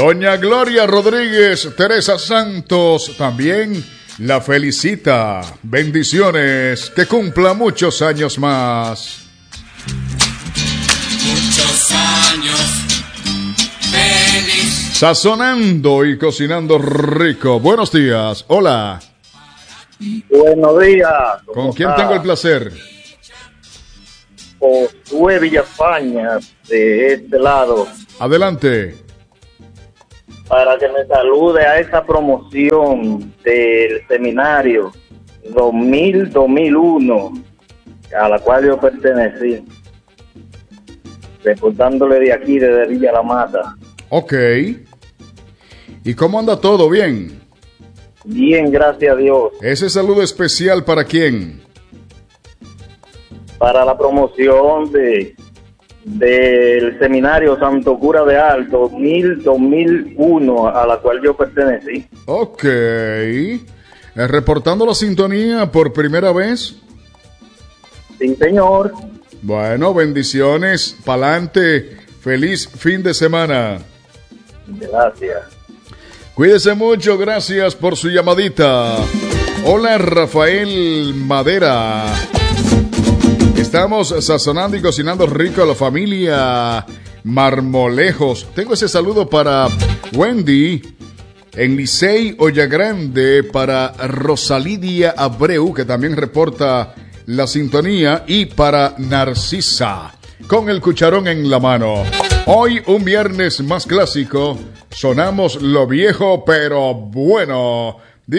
Doña Gloria Rodríguez, Teresa Santos, también la felicita. Bendiciones, que cumpla muchos años más. Muchos años, feliz. Sazonando y cocinando rico. Buenos días, hola. Buenos días. ¿Con quién tengo el placer? Josué Villafaña, de este lado. Adelante. Para que me salude a esa promoción del seminario 2000-2001, a la cual yo pertenecí, reportándole de aquí, desde Villa La Mata. Ok. ¿Y cómo anda todo? ¿Bien? Bien, gracias a Dios. ¿Ese saludo especial para quién? Para la promoción del seminario Santo Cura de Alto 2000-2001, a la cual yo pertenecí. Ok. ¿Reportando la sintonía por primera vez? Sí, señor. Bueno, bendiciones. Pa'lante. Feliz fin de semana. Gracias. Cuídese mucho. Gracias por su llamadita. Hola, Rafael Madera. Estamos sazonando y cocinando rico a la familia Marmolejos. Tengo ese saludo para Wendy en Licey Ollagrande, para Rosalidia Abreu, que también reporta la sintonía, y para Narcisa, con el cucharón en la mano. Hoy, un viernes más clásico, sonamos lo viejo pero bueno.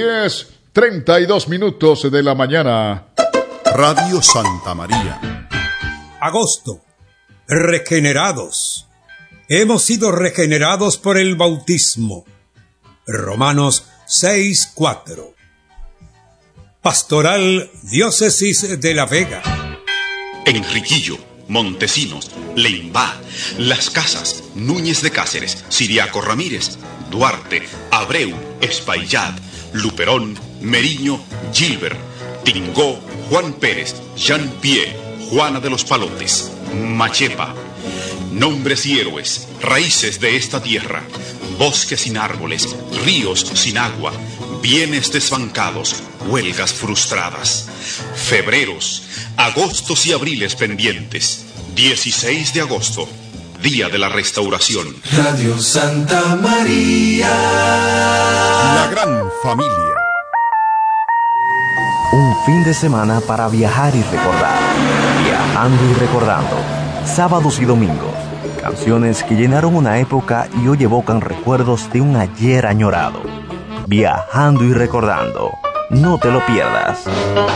10:32 de la mañana. Radio Santa María. Agosto. Regenerados. Hemos sido regenerados por el bautismo. Romanos 6:4. Pastoral Diócesis de La Vega. Enriquillo, Montesinos, Leimbá, Las Casas, Núñez de Cáceres, Siriaco Ramírez, Duarte, Abreu, Espaillat, Luperón, Meriño, Gilbert, Tingó, Juan Pérez, Jean Pierre, Juana de los Palotes, Machepa. Nombres y héroes, raíces de esta tierra, bosques sin árboles, ríos sin agua, bienes desbancados, huelgas frustradas, febreros, agostos y abriles pendientes. 16 de agosto, Día de la Restauración. Radio Santa María. La gran familia. Un fin de semana para viajar y recordar. Viajando y recordando. Sábados y domingos. Canciones que llenaron una época y hoy evocan recuerdos de un ayer añorado. Viajando y recordando. No te lo pierdas.